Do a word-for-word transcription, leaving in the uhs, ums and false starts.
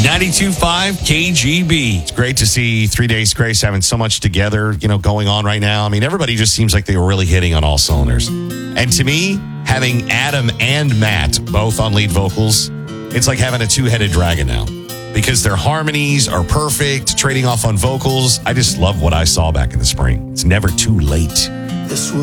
ninety-two point five K G B. It's great to see Three Days Grace having so much together, you know, going on right now. I mean, everybody just seems like they were really hitting on all cylinders. And to me, having Adam and Matt both on lead vocals, it's like having a two-headed dragon now. Because their harmonies are perfect, trading off on vocals. I just love what I saw back in the spring. It's never too late. This